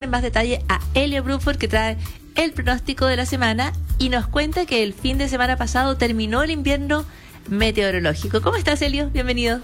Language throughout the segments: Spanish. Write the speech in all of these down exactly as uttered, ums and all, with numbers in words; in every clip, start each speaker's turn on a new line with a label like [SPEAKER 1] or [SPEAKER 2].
[SPEAKER 1] en más detalle a Elio Bruford, que trae el pronóstico de la semana y nos cuenta que el fin de semana pasado terminó el invierno meteorológico. ¿Cómo estás, Elio? Bienvenido.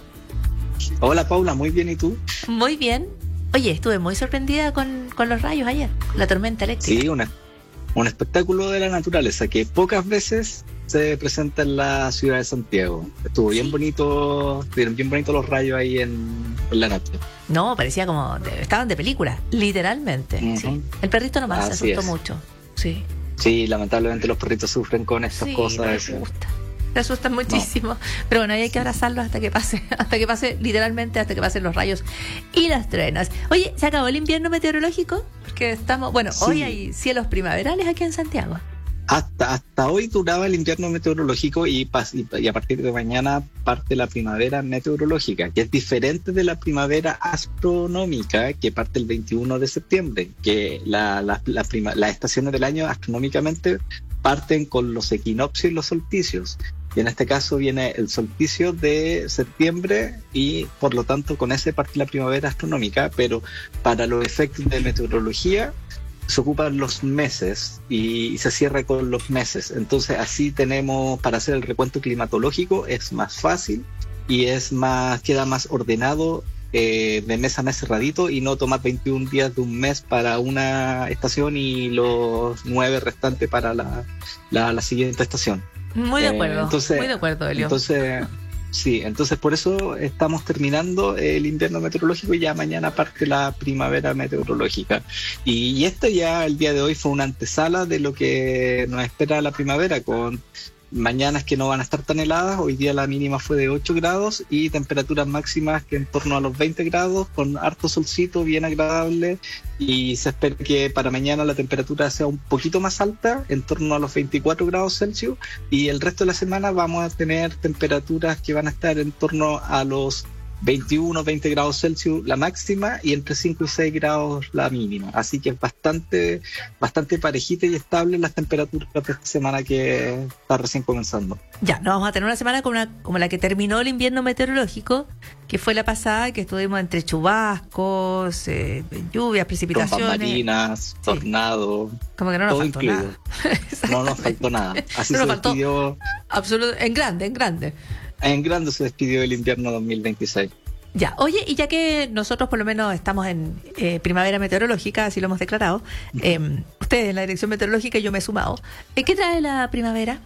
[SPEAKER 2] Hola, Paula, muy bien, ¿y tú?
[SPEAKER 1] Muy bien. Oye, estuve muy sorprendida con, con los rayos ayer, la tormenta eléctrica.
[SPEAKER 2] Sí, una, un espectáculo de la naturaleza que pocas veces se presenta en la ciudad de Santiago. Estuvo bien bonito, estuvieron bien bonitos los rayos ahí en, en la noche.
[SPEAKER 1] No, parecía como, de, estaban de película, literalmente. Uh-huh. Sí. El perrito nomás Así se asustó es. mucho. Sí.
[SPEAKER 2] Sí, lamentablemente los perritos sufren con estas
[SPEAKER 1] sí,
[SPEAKER 2] cosas.
[SPEAKER 1] No me gusta. Se asustan muchísimo, no. Pero bueno, ahí hay que abrazarlos hasta que pase, hasta que pase, literalmente hasta que pasen los rayos y las truenas. Oye, ¿se acabó el invierno meteorológico? Porque estamos, bueno, sí. Hoy hay cielos primaverales aquí en Santiago.
[SPEAKER 2] Hasta, hasta hoy duraba el invierno meteorológico y, y, y a partir de mañana parte la primavera meteorológica, que es diferente de la primavera astronómica que parte el veintiuno de septiembre, que la, la, la prima, las estaciones del año astronómicamente parten con los equinoccios y los solsticios. Y en este caso viene el solsticio de septiembre y por lo tanto con ese parte la primavera astronómica, pero para los efectos de meteorología se ocupan los meses y se cierra con los meses. Entonces así tenemos, para hacer el recuento climatológico es más fácil y es más, queda más ordenado eh, de mes a mes cerradito y no tomar veintiún días de un mes para una estación y los nueve restantes para la, la, la siguiente estación.
[SPEAKER 1] Muy de acuerdo, eh, entonces, muy de acuerdo, Elio.
[SPEAKER 2] Entonces, sí, entonces por eso estamos terminando el invierno meteorológico y ya mañana parte la primavera meteorológica. Y, y este ya, el día de hoy, fue una antesala de lo que nos espera la primavera, con mañanas que no van a estar tan heladas. Hoy día la mínima fue de ocho grados y temperaturas máximas que en torno a los veinte grados, con harto solcito, bien agradable, y se espera que para mañana la temperatura sea un poquito más alta, en torno a los veinticuatro grados Celsius, y el resto de la semana vamos a tener temperaturas que van a estar en torno a los veintiuno, veinte grados Celsius la máxima y entre cinco y seis grados la mínima. Así que es bastante, bastante parejita y estable las temperaturas de esta semana que está recién comenzando.
[SPEAKER 1] Ya, no vamos a tener una semana como, una, como la que terminó el invierno meteorológico, que fue la pasada, que estuvimos entre chubascos, eh, lluvias, precipitaciones.
[SPEAKER 2] Con bambalinas, tornados.
[SPEAKER 1] Sí. Como que no nos
[SPEAKER 2] todo
[SPEAKER 1] faltó
[SPEAKER 2] incluido.
[SPEAKER 1] nada.
[SPEAKER 2] No nos faltó nada. Así
[SPEAKER 1] no
[SPEAKER 2] se
[SPEAKER 1] nos
[SPEAKER 2] despidió.
[SPEAKER 1] Absoluto, en grande, en grande.
[SPEAKER 2] En grande se despidió el invierno dos mil veintiséis.
[SPEAKER 1] Ya, oye, y ya que nosotros por lo menos estamos en eh, primavera meteorológica, así lo hemos declarado, eh, ustedes en la dirección meteorológica y yo me he sumado, ¿qué trae la primavera?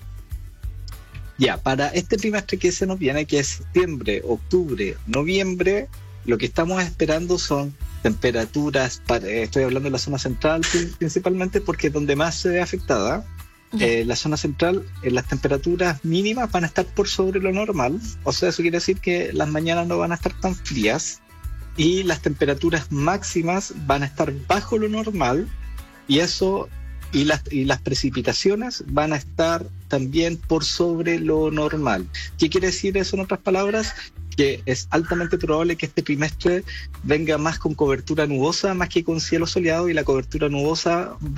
[SPEAKER 2] Ya, para este trimestre que se nos viene, que es septiembre, octubre, noviembre, lo que estamos esperando son temperaturas, para, estoy hablando de la zona central principalmente porque es donde más se ve afectada. Eh, la zona central, eh, las temperaturas mínimas van a estar por sobre lo normal, o sea, eso quiere decir que las mañanas no van a estar tan frías y las temperaturas máximas van a estar bajo lo normal y eso y las, y las precipitaciones van a estar también por sobre lo normal. ¿Qué quiere decir eso en otras palabras? Que es altamente probable que este trimestre venga más con cobertura nubosa más que con cielo soleado, y la cobertura nubosa